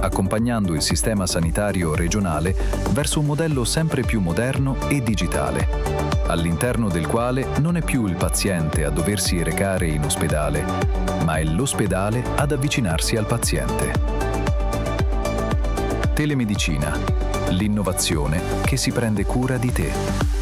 accompagnando il sistema sanitario regionale verso un modello sempre più moderno e digitale, all'interno del quale non è più il paziente a doversi recare in ospedale, ma è l'ospedale ad avvicinarsi al paziente. Telemedicina, l'innovazione che si prende cura di te.